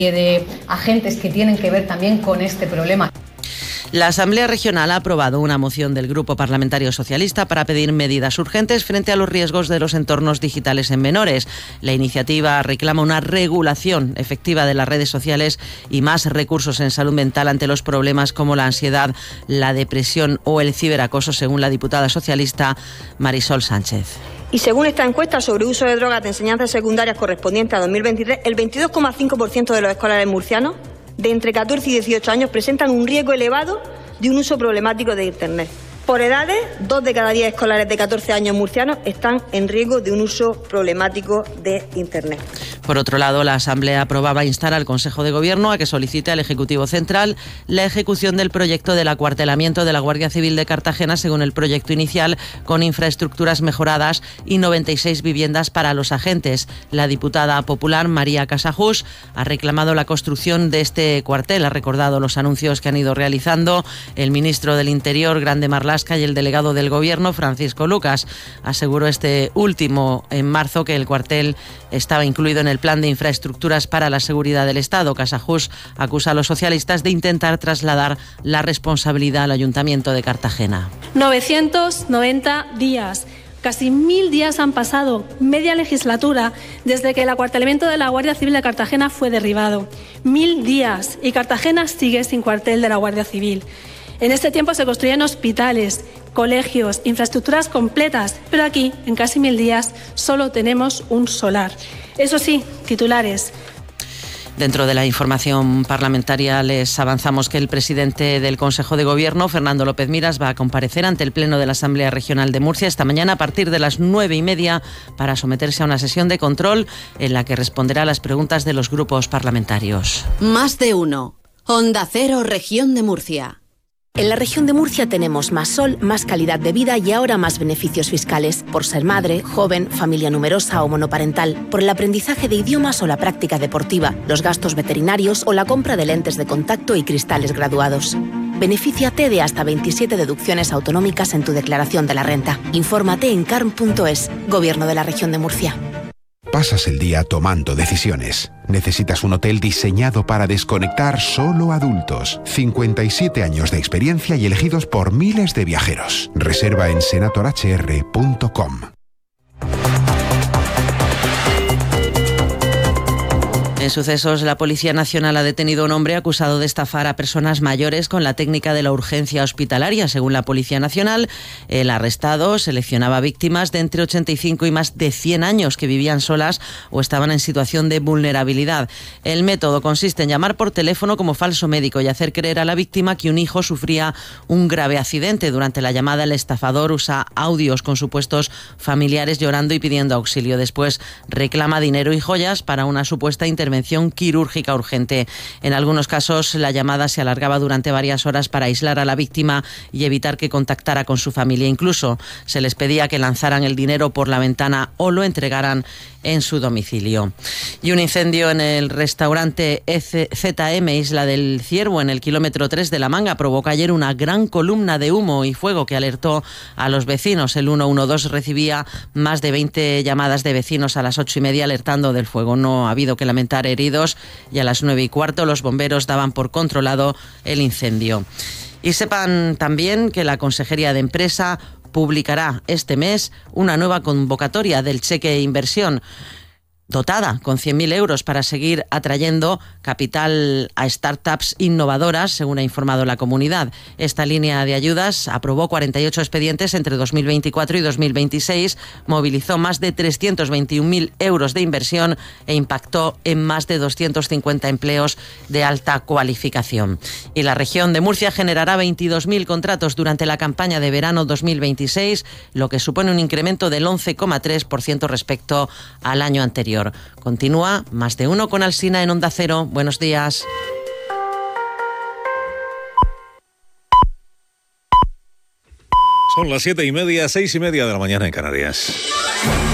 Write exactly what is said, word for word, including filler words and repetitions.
de agentes que tienen que ver también con este problema. La Asamblea Regional ha aprobado una moción del Grupo Parlamentario Socialista para pedir medidas urgentes frente a los riesgos de los entornos digitales en menores. La iniciativa reclama una regulación efectiva de las redes sociales y más recursos en salud mental ante los problemas como la ansiedad, la depresión o el ciberacoso, según la diputada socialista Marisol Sánchez. Y según esta encuesta sobre uso de drogas de enseñanzas secundarias correspondiente a dos mil veintitrés, el veintidós coma cinco por ciento de los escolares murcianos de entre catorce y dieciocho años presentan un riesgo elevado de un uso problemático de Internet. Por edades, dos de cada diez escolares de catorce años murcianos están en riesgo de un uso problemático de Internet. Por otro lado, la Asamblea aprobaba instar al Consejo de Gobierno a que solicite al Ejecutivo Central la ejecución del proyecto del acuartelamiento de la Guardia Civil de Cartagena según el proyecto inicial, con infraestructuras mejoradas y noventa y seis viviendas para los agentes. La diputada popular María Casajús ha reclamado la construcción de este cuartel. Ha recordado los anuncios que han ido realizando el ministro del Interior, Grande Marlaska, y el delegado del Gobierno, Francisco Lucas. Aseguró este último en marzo que el cuartel estaba incluido en el plan de infraestructuras para la seguridad del Estado. Casajús acusa a los socialistas de intentar trasladar la responsabilidad al Ayuntamiento de Cartagena. novecientos noventa días. Casi mil días han pasado, media legislatura, desde que el acuartelamiento de la Guardia Civil de Cartagena fue derribado. Mil días y Cartagena sigue sin cuartel de la Guardia Civil. En este tiempo se construyen hospitales, colegios, infraestructuras completas, pero aquí, en casi mil días, solo tenemos un solar. Eso sí, titulares. Dentro de la información parlamentaria les avanzamos que el presidente del Consejo de Gobierno, Fernando López Miras, va a comparecer ante el Pleno de la Asamblea Regional de Murcia esta mañana a partir de las nueve y media para someterse a una sesión de control en la que responderá a las preguntas de los grupos parlamentarios. Más de uno. Onda Cero, Región de Murcia. En la región de Murcia tenemos más sol, más calidad de vida y ahora más beneficios fiscales por ser madre, joven, familia numerosa o monoparental, por el aprendizaje de idiomas o la práctica deportiva, los gastos veterinarios o la compra de lentes de contacto y cristales graduados. Benefíciate de hasta veintisiete deducciones autonómicas en tu declaración de la renta. Infórmate en carm punto es, Gobierno de la Región de Murcia. Pasas el día tomando decisiones. Necesitas un hotel diseñado para desconectar solo adultos. cincuenta y siete años de experiencia y elegidos por miles de viajeros. Reserva en senator h r punto com. En sucesos, la Policía Nacional ha detenido a un hombre acusado de estafar a personas mayores con la técnica de la urgencia hospitalaria. Según la Policía Nacional, el arrestado seleccionaba víctimas de entre ochenta y cinco y más de cien años que vivían solas o estaban en situación de vulnerabilidad. El método consiste en llamar por teléfono como falso médico y hacer creer a la víctima que un hijo sufría un grave accidente. Durante la llamada, el estafador usa audios con supuestos familiares llorando y pidiendo auxilio. Después reclama dinero y joyas para una supuesta intervención quirúrgica urgente. En algunos casos, la llamada se alargaba durante varias horas para aislar a la víctima y evitar que contactara con su familia. Incluso se les pedía que lanzaran el dinero por la ventana o lo entregaran en su domicilio. Y un incendio en el restaurante Z M Isla del Ciervo, en el kilómetro tres de La Manga, provocó ayer una gran columna de humo y fuego que alertó a los vecinos. El ciento doce recibía más de veinte llamadas de vecinos a las ocho y media alertando del fuego. No ha habido que lamentar heridos y a las nueve y cuarto los bomberos daban por controlado el incendio. Y sepan también que la Consejería de Empresa publicará este mes una nueva convocatoria del cheque de inversión dotada con cien mil euros para seguir atrayendo capital a startups innovadoras, según ha informado la comunidad. Esta línea de ayudas aprobó cuarenta y ocho expedientes entre dos mil veinticuatro y dos mil veintiséis, movilizó más de trescientos veintiún mil euros de inversión e impactó en más de doscientos cincuenta empleos de alta cualificación. Y la región de Murcia generará veintidós mil contratos durante la campaña de verano dos mil veintiséis, lo que supone un incremento del once coma tres por ciento respecto al año anterior. Continúa Más de Uno con Alsina en Onda Cero. Buenos días. Son las siete y media, seis y media de la mañana en Canarias.